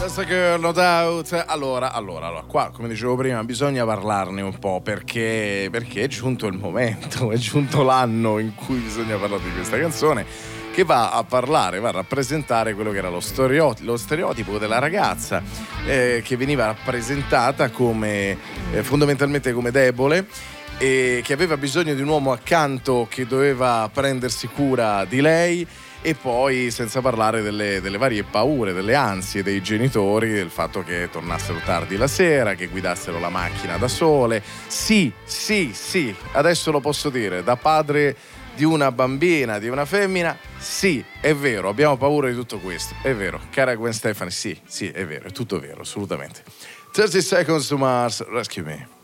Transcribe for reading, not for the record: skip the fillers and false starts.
Just a girl, no doubt. Allora, qua, come dicevo prima, bisogna parlarne un po' perché è giunto il momento, è giunto l'anno in cui bisogna parlare di questa canzone che va a rappresentare quello che era lo stereotipo della ragazza che veniva rappresentata come fondamentalmente come debole e che aveva bisogno di un uomo accanto che doveva prendersi cura di lei. E poi senza parlare delle varie paure, delle ansie dei genitori, del fatto che tornassero tardi la sera, che guidassero la macchina da sole. Sì, adesso lo posso dire, da padre di una bambina, di una femmina, sì, è vero, abbiamo paura di tutto questo, è vero. Cara Gwen Stefani, sì, è vero, è tutto vero, assolutamente. 30 Seconds to Mars, Rescue Me.